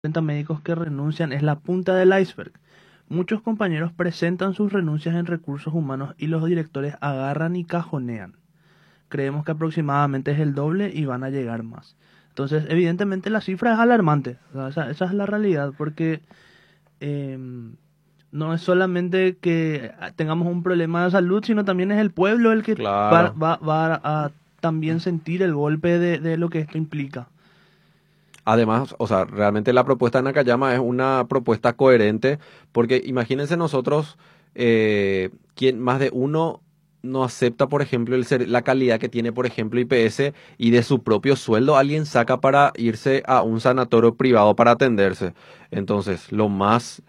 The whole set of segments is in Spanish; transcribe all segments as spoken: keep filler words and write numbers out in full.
cuarenta médicos que renuncian es la punta del iceberg. Muchos compañeros presentan sus renuncias en recursos humanos y los directores agarran y cajonean. Creemos que aproximadamente es el doble y van a llegar más. Entonces, evidentemente la cifra es alarmante. O sea, esa, esa es la realidad, porque eh, no es solamente que tengamos un problema de salud, sino también es el pueblo el que Claro. va, va, va a también sentir el golpe de, de lo que esto implica. Además, o sea, realmente la propuesta de Nakayama es una propuesta coherente, porque imagínense nosotros, eh, quien más de uno no acepta, por ejemplo, el ser- la calidad que tiene, por ejemplo, I P S, y de su propio sueldo alguien saca para irse a un sanatorio privado para atenderse. Entonces, lo más,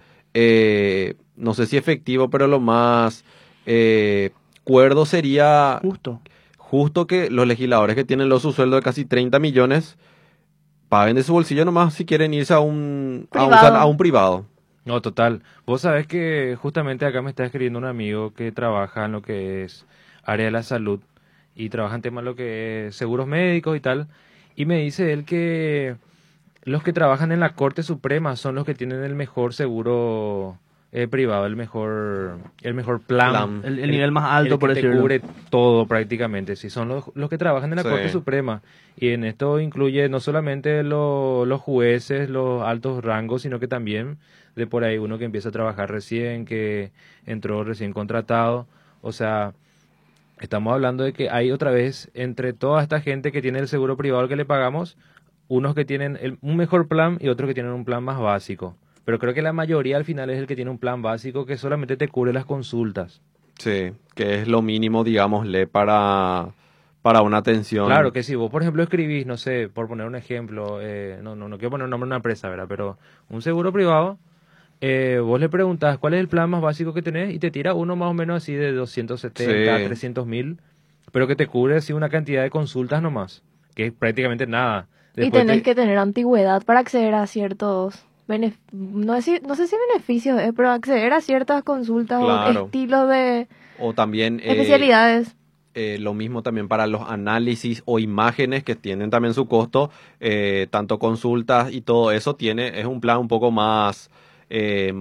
eh, no sé si efectivo, pero lo más eh, cuerdo sería Justo. justo que los legisladores que tienen los su sueldo de casi treinta millones paguen de su bolsillo nomás si quieren irse a un, a un, Privado. san- a un privado. No, total. Vos sabés que justamente acá me está escribiendo un amigo que trabaja en lo que es área de la salud y trabaja en temas de lo que es seguros médicos y tal. Y me dice él que los que trabajan en la Corte Suprema son los que tienen el mejor seguro eh, privado, el mejor, el mejor plan. Plan. El, el nivel más alto, el por que te decirlo. cubre todo prácticamente. Sí, son los, los que trabajan en la Sí. Corte Suprema. Y en esto incluye no solamente lo- los jueces, los altos rangos, sino que también de por ahí uno que empieza a trabajar recién, que entró recién contratado. O sea, estamos hablando de que hay otra vez entre toda esta gente que tiene el seguro privado al que le pagamos, unos que tienen el- un mejor plan y otros que tienen un plan más básico. Pero creo que la mayoría al final es el que tiene un plan básico que solamente te cubre las consultas. Sí, que es lo mínimo, digámosle, para, para una atención. Claro que si vos, por ejemplo, escribís, no sé, por poner un ejemplo, eh, no, no, no quiero poner el nombre de una empresa, ¿verdad? Pero un seguro privado, eh, vos le preguntás cuál es el plan más básico que tenés y te tira uno más o menos así de doscientos setenta, Sí. trescientos mil, pero que te cubre así una cantidad de consultas nomás, que es prácticamente nada. Y Después tenés te- que tener antigüedad para acceder a ciertos benef- no sé, si- no sé si beneficios, eh, pero acceder a ciertas consultas Claro. o estilos de O también eh, especialidades. eh, lo mismo también para los análisis o imágenes que tienen también su costo, eh, tanto consultas y todo eso tiene, es un plan un poco más, eh,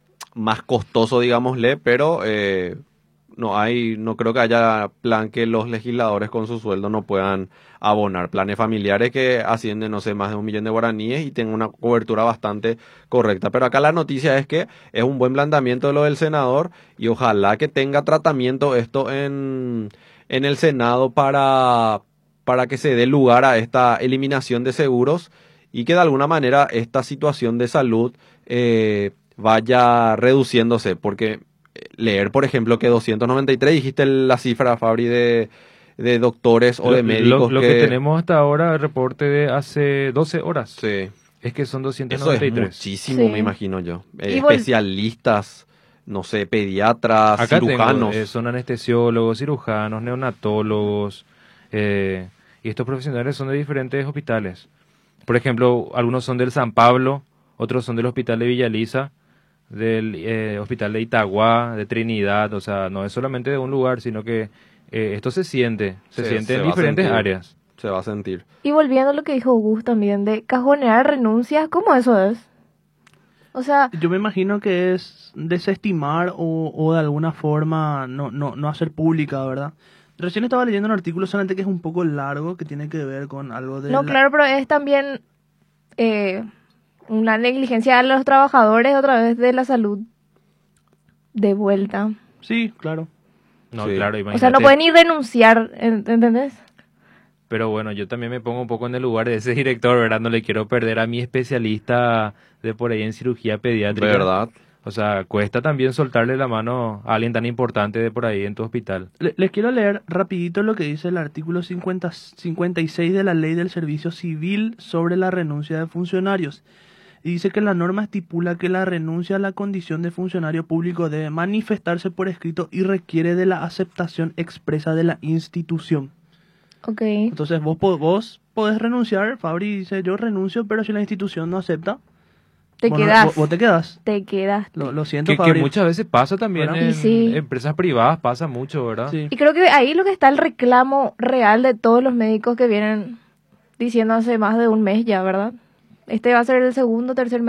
más costoso, digámosle, pero eh, no hay, no creo que haya plan que los legisladores con su sueldo no puedan abonar. Planes familiares que ascienden, no sé, más de un millón de guaraníes y tengan una cobertura bastante correcta. Pero acá la noticia es que es un buen planteamiento de lo del senador y ojalá que tenga tratamiento esto en, en el Senado para, para que se dé lugar a esta eliminación de seguros y que de alguna manera esta situación de salud eh, vaya reduciéndose, porque leer, por ejemplo, que doscientos noventa y tres, dijiste la cifra, Fabri, de, de doctores o lo, de médicos lo- lo que... tenemos hasta ahora, el reporte de hace doce horas, Sí, es que son doscientos eso noventa y es tres. muchísimo, Sí. me imagino yo. Eh, Y vol- especialistas, no sé, pediatras, Acá cirujanos. tengo, eh, son anestesiólogos, cirujanos, neonatólogos, eh, y estos profesionales son de diferentes hospitales. Por ejemplo, algunos son del San Pablo, otros son del Hospital de Villaliza, del eh, Hospital de Itagua, de Trinidad, o sea, no es solamente de un lugar, sino que eh, esto se siente, se, Se- siente se en va a diferentes sentir. áreas. Se va a sentir. Y volviendo a lo que dijo Gus también de cajonear renuncias, ¿cómo eso es? O sea, Yo me imagino que es desestimar o, o de alguna forma no, no, no hacer pública, ¿verdad? Recién estaba leyendo un artículo solamente que es un poco largo, que tiene que ver con algo de... no, la- claro, pero es también eh, una negligencia a los trabajadores otra vez de la salud de vuelta. Sí, claro. No, Sí. claro, O imagínate. sea, no pueden ni renunciar, ¿en- ¿entendés? Pero bueno, yo también me pongo un poco en el lugar de ese director, ¿verdad? No le quiero perder a mi especialista de por ahí en cirugía pediátrica. ¿Verdad? O sea, cuesta también soltarle la mano a alguien tan importante de por ahí en tu hospital. Le- les quiero leer rapidito lo que dice el artículo cincuenta, cincuenta y seis de la Ley del Servicio Civil sobre la renuncia de funcionarios. Y dice que la norma estipula que la renuncia a la condición de funcionario público debe manifestarse por escrito y requiere de la aceptación expresa de la institución. Ok. Entonces vos, po- vos podés renunciar, Fabri dice yo renuncio, pero si la institución no acepta, Te vos no- quedas. vos, vos te quedas. Te quedas. Lo, lo siento, Que, que Fabri. muchas veces pasa también ¿Verdad? en Y sí. empresas privadas, pasa mucho, ¿verdad? Sí. Y creo que ahí lo que está el reclamo real de todos los médicos que vienen diciendo hace más de un mes ya, ¿verdad? este va a ser el segundo, tercer